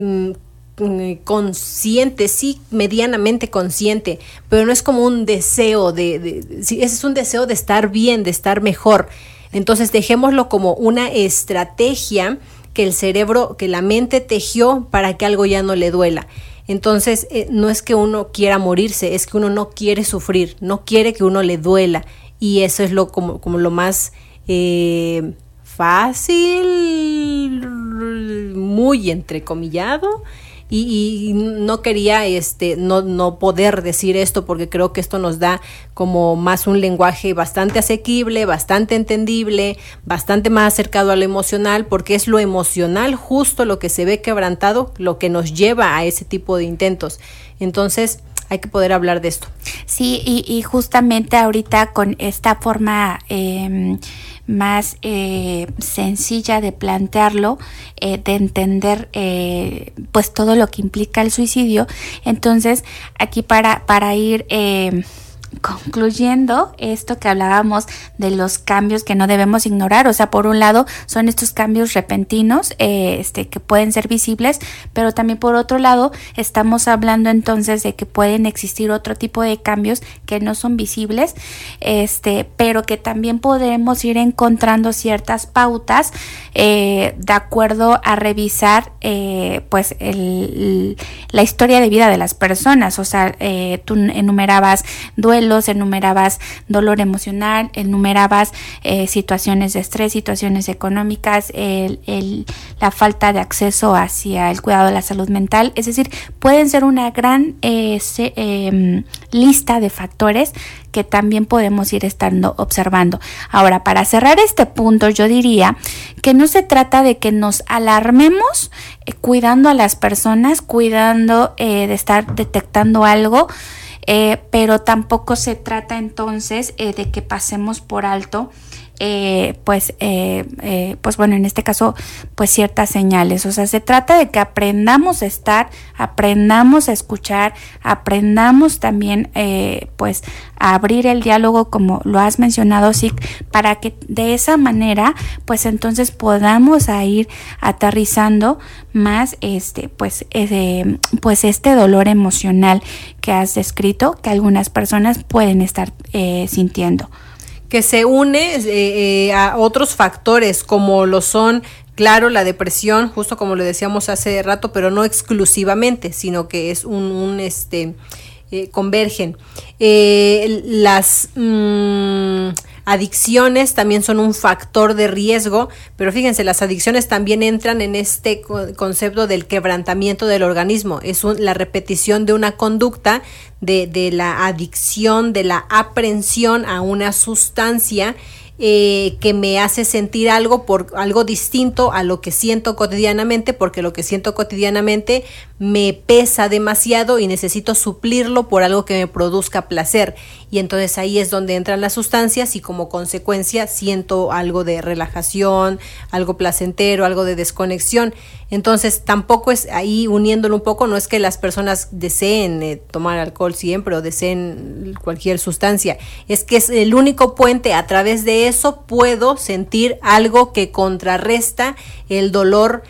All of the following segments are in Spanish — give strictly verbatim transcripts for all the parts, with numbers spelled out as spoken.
consciente, sí, medianamente consciente, pero no es como un deseo de, de sí, ese es un deseo de estar bien, de estar mejor. Entonces dejémoslo como una estrategia que el cerebro, que la mente tejió para que algo ya no le duela. Entonces eh, no es que uno quiera morirse, es que uno no quiere sufrir, no quiere que uno le duela, y eso es lo como, como lo más eh, fácil, muy entrecomillado. Y, y no quería este no, no poder decir esto porque creo que esto nos da como más un lenguaje bastante asequible, bastante entendible, bastante más acercado a lo emocional, porque es lo emocional justo lo que se ve quebrantado, lo que nos lleva a ese tipo de intentos. Entonces hay que poder hablar de esto. Sí, y, y justamente ahorita con esta forma eh, más eh, sencilla de plantearlo, eh, de entender eh, pues todo lo que implica el suicidio. Entonces aquí para, para ir eh, concluyendo esto que hablábamos de los cambios que no debemos ignorar, o sea, por un lado son estos cambios repentinos eh, este, que pueden ser visibles, pero también por otro lado estamos hablando entonces de que pueden existir otro tipo de cambios que no son visibles, este, pero que también podemos ir encontrando ciertas pautas eh, de acuerdo a revisar eh, pues el, el, la historia de vida de las personas. O sea, eh, tú enumerabas duelo, enumerabas dolor emocional, enumerabas eh, situaciones de estrés, situaciones económicas, el, el, la falta de acceso hacia el cuidado de la salud mental. Es decir, pueden ser una gran eh, se, eh, lista de factores que también podemos ir estando observando. Ahora, para cerrar este punto, yo diría que no se trata de que nos alarmemos eh, cuidando a las personas, cuidando eh, de estar detectando algo, Eh, pero tampoco se trata entonces eh, de que pasemos por alto eh, pues eh, eh, pues bueno, en este caso pues ciertas señales. O sea, se trata de que aprendamos a estar, aprendamos a escuchar, aprendamos también eh, pues a abrir el diálogo, como lo has mencionado, Sic, para que de esa manera pues entonces podamos a ir aterrizando más este pues eh, pues este dolor emocional que has descrito, que algunas personas pueden estar eh, sintiendo, que se une eh, eh, a otros factores como lo son, claro, la depresión, justo como lo decíamos hace rato, pero no exclusivamente, sino que es un, un este eh, convergen. Eh, las mmm, adicciones también son un factor de riesgo, pero fíjense, las adicciones también entran en este concepto del quebrantamiento del organismo. Es un, la repetición de una conducta, de, de la adicción, de la aprensión a una sustancia eh, que me hace sentir algo por algo distinto a lo que siento cotidianamente, porque lo que siento cotidianamente me pesa demasiado y necesito suplirlo por algo que me produzca placer. Y entonces ahí es donde entran las sustancias y como consecuencia siento algo de relajación, algo placentero, algo de desconexión. Entonces tampoco es ahí, uniéndolo un poco, no es que las personas deseen eh, tomar alcohol siempre o deseen cualquier sustancia, es que es el único puente. A través de eso puedo sentir algo que contrarresta el dolor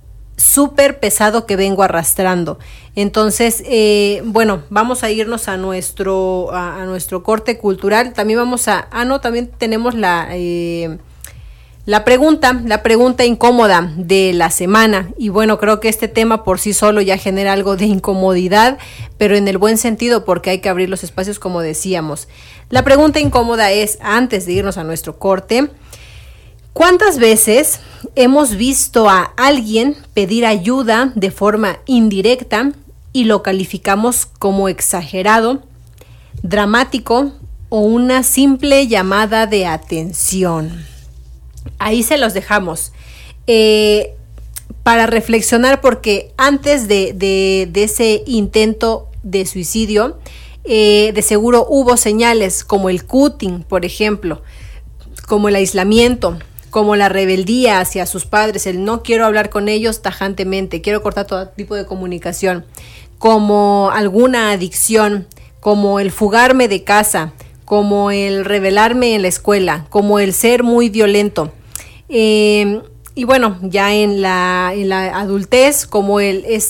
súper pesado que vengo arrastrando. Entonces, eh, bueno, vamos a irnos a nuestro a, a nuestro corte cultural. También vamos a, ah no, también tenemos la eh, la pregunta, la pregunta incómoda de la semana. Y bueno, creo que este tema por sí solo ya genera algo de incomodidad, pero en el buen sentido, porque hay que abrir los espacios, como decíamos. La pregunta incómoda es, antes de irnos a nuestro corte, ¿cuántas veces hemos visto a alguien pedir ayuda de forma indirecta y lo calificamos como exagerado, dramático o una simple llamada de atención? Ahí se los dejamos eh, para reflexionar, porque antes de, de, de ese intento de suicidio, eh, de seguro hubo señales como el cutting, por ejemplo, como el aislamiento, como la rebeldía hacia sus padres, el no quiero hablar con ellos tajantemente, quiero cortar todo tipo de comunicación, como alguna adicción, como el fugarme de casa, como el rebelarme en la escuela, como el ser muy violento. Eh, y bueno, ya en la, en la adultez, como el,